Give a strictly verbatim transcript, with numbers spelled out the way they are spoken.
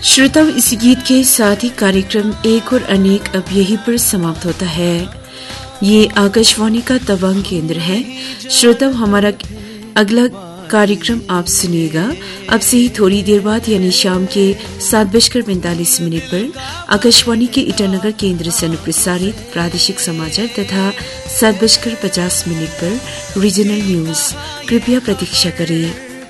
श्रोताओं, इस गीत के साथ ही कार्यक्रम एक और अनेक अब यहीं पर समाप्त होता है। ये आकाशवाणी का तवांग केंद्र है। श्रोताओं, हमारा अगला कार्यक्रम आप सुनिएगा अब से ही थोड़ी देर बाद, यानी शाम के सात बजकर पैंतालीस मिनट पर आकाशवाणी के ईटानगर केंद्र से अनुप्रसारित प्रादेशिक समाचार तथा सात बजकर पचास मिनट पर रीजनल न्यूज। कृपया प्रतीक्षा करें।